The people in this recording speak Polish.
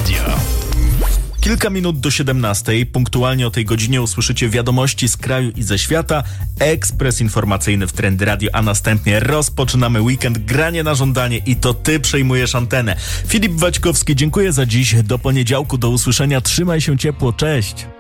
Radio. Kilka minut do 17:00. Punktualnie o tej godzinie usłyszycie wiadomości z kraju i ze świata, ekspres informacyjny w Trendy Radio, a następnie rozpoczynamy weekend, granie na żądanie i to ty przejmujesz antenę. Filip Waćkowski, dziękuję za dziś. Do poniedziałku, do usłyszenia. Trzymaj się ciepło, cześć.